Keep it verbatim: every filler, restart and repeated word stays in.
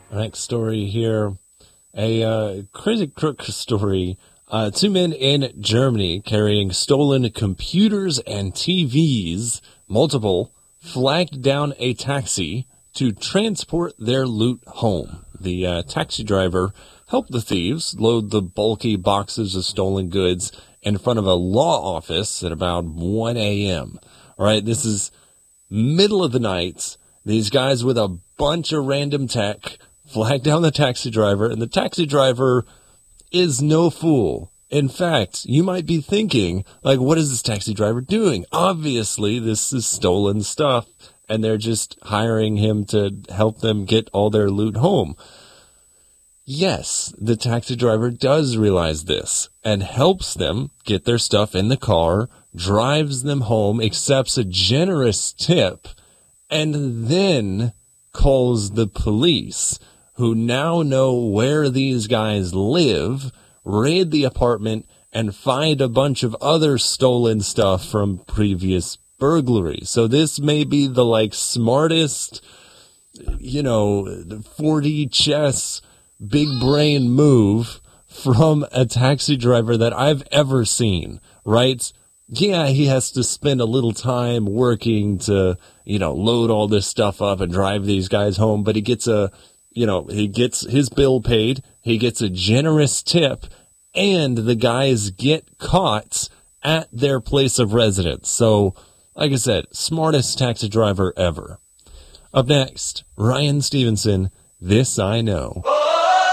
Next story here, a uh, crazy crook story. Uh, two men in Germany carrying stolen computers and T Vs, multiple, flagged down a taxi to transport their loot home. The uh, taxi driver helped the thieves load the bulky boxes of stolen goods in front of a law office at about one a.m. All right, this is middle of the night. These guys with a bunch of random tech flag down the taxi driver, and the taxi driver is no fool. In fact, you might be thinking, like, what is this taxi driver doing? Obviously, this is stolen stuff, and they're just hiring him to help them get all their loot home. Yes, the taxi driver does realize this and helps them get their stuff in the car, drives them home, accepts a generous tip, and then calls the police, who now know where these guys live, raid the apartment, and find a bunch of other stolen stuff from previous burglaries. So this may be the, like, smartest, you know, four D chess, big brain move from a taxi driver that I've ever seen, right? Yeah, he has to spend a little time working to, you know, load all this stuff up and drive these guys home, but he gets a, you know, he gets his bill paid, he gets a generous tip, and the guys get caught at their place of residence. So, like I said, smartest taxi driver ever. Up next, Ryan Stevenson, This I Know.